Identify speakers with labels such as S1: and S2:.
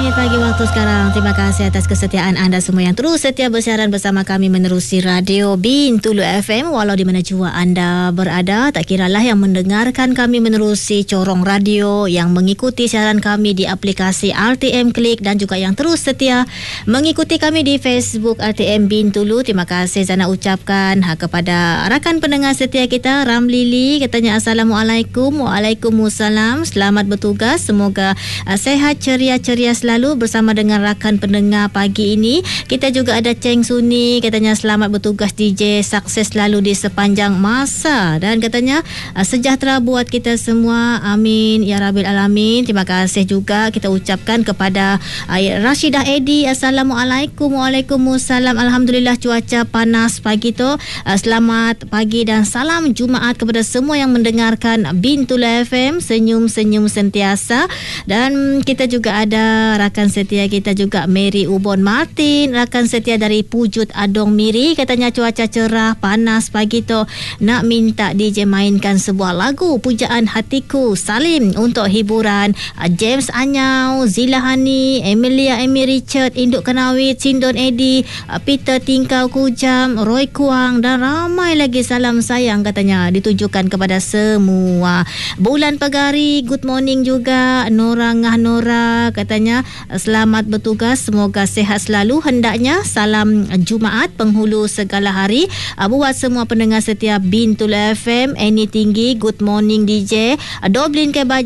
S1: langit pagi waktu sekarang. Terima kasih atas kesetiaan anda semua yang terus setia bersiaran bersama kami menerusi Radio Bintulu FM. Walau di mana jua anda berada, tak kiralah yang mendengarkan kami menerusi corong radio, yang mengikuti siaran kami di aplikasi RTM Klik dan juga yang terus setia mengikuti kami di Facebook RTM Bintulu. Terima kasih Zana ucapkan kepada rakan pendengar setia kita, Ramlili, katanya Assalamualaikum. Waalaikumsalam. Selamat bertugas. Semoga sehat, ceria selalu bersama dengan rakan pendengar pagi ini. Kita juga ada Cheng Suni, katanya selamat bertugas DJ, sukses selalu di sepanjang masa, dan katanya sejahtera buat kita semua, amin ya rabbil alamin. Terima kasih juga kita ucapkan kepada Rashidah Edi. Assalamualaikum. Waalaikumsalam. Alhamdulillah cuaca panas pagi tu. Selamat pagi dan salam Jumaat kepada semua yang mendengarkan Bintulu FM. Senyum-senyum sentiasa. Dan kita juga ada rakan setia kita juga, Mary Ubon Martin, rakan setia dari Pujut Adong Miri, katanya cuaca cerah panas pagi tu, nak minta DJ mainkan sebuah lagu Pujaan Hatiku Salim untuk hiburan James Anyau, Zila Hani, Emilia Amy Richard, Induk Kenawit, Sindon Edi, Peter Tingkau Kujam, Roy Kuang dan ramai lagi salam sayang katanya ditujukan kepada semua. Bulan Pagari, good morning juga. Nora Ngah Nora katanya selamat bertugas, semoga sehat selalu hendaknya. Salam Jumaat penghulu segala hari buat semua pendengar setia Bintulu FM. Any Tinggi, good morning DJ. Doblin ke